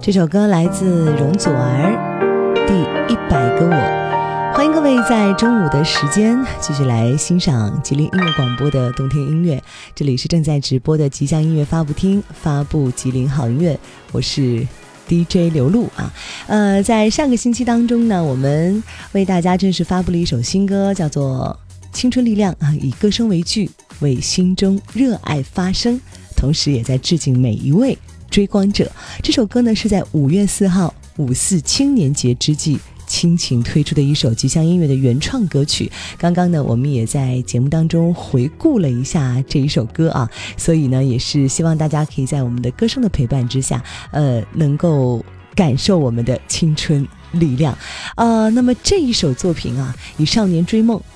这首歌来自容祖儿，第100个我。欢迎各位在中午的时间继续来欣赏吉林音乐广播的动听音乐，这里是正在直播的吉祥音乐发布厅，发布吉林好音乐，我是 DJ 刘露啊。在上个星期当中呢，我们为大家正式发布了一首新歌，叫做青春力量啊，以歌声为剧，为心中热爱发声，同时也在致敬每一位追光者。这首歌呢是在5月4号5·4青年节之际倾情推出的一首吉祥音乐的原创歌曲。刚刚呢我们也在节目当中回顾了一下这一首歌啊，所以呢也是希望大家可以在我们的歌声的陪伴之下能够感受我们的青春力量那么这一首作品啊，以少年追梦